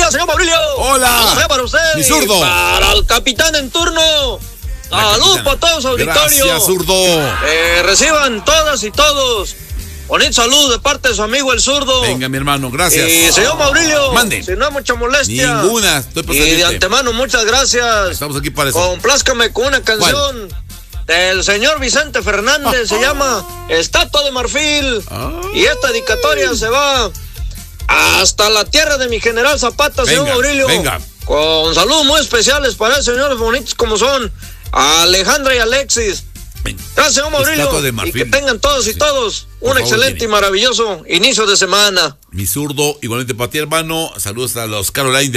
día, señor Maurilio. Hola. Para usted. Mi zurdo. Para el capitán en turno. Saludos para todos los auditorios. Gracias, zurdo. Reciban todas y todos. Bonito salud de parte de su amigo el zurdo. Venga, mi hermano, gracias. Y señor Maurilio, mande. Si no hay mucha molestia. Ninguna, estoy Y presente. de antemano, muchas gracias. Estamos aquí para eso. Complázcame con una canción del señor Vicente Fernández. Se llama Estatua de Marfil. Y esta dedicatoria se va hasta la tierra de mi general Zapata, señor Maurilio. Venga. Con saludos muy especiales para señores bonitos como son Alejandra y Alexis. Gracias, señor Maurilio. Y que tengan todos y todos un excelente y maravilloso inicio de semana. Mi zurdo, igualmente para ti, hermano. Saludos a los Caroline